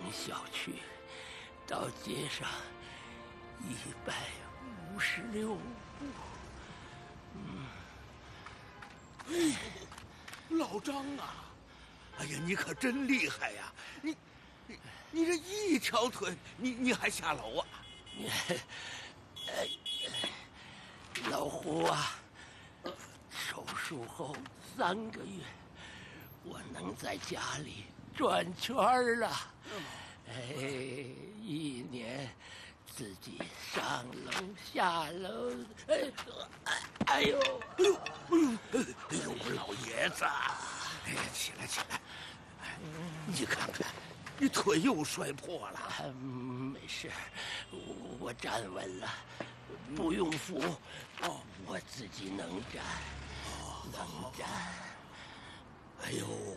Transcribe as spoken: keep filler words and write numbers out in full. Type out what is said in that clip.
小区到街上一百五十六步。嗯， 哎，老张啊！哎呀，你可真厉害呀！你，你，你这一条腿，你你还下楼啊？ 你，哎，老胡啊，手术后三个月，我能在家里转圈了。哎，一年自己上楼下楼，哎，哎呦， 哎呦，哎呦，哎呦，我老爷子！哎呀，起来起来！哎，你看看，你腿又摔破了。 啊、没事，我我站稳了，不用扶。哦，我自己能站，能站。 哎呦。